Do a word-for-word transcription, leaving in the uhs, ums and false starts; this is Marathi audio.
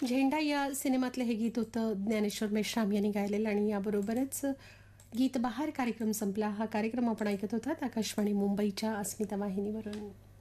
झेंडा या सिनेमातलं हे गीत होतं ज्ञानेश्वर मेश्राम यांनी गायलेलं आणि याबरोबरच गीत बहार कार्यक्रम संपला. हा कार्यक्रम आपण ऐकत होतात आकाशवाणी मुंबईच्या अस्मिता वाहिनीवरून.